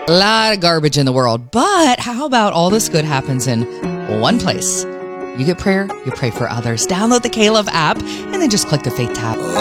A lot of garbage in the world, but how about all this good happens in one place? You get prayer, you pray for others. Download the K-Love app and then just click the Faith tab.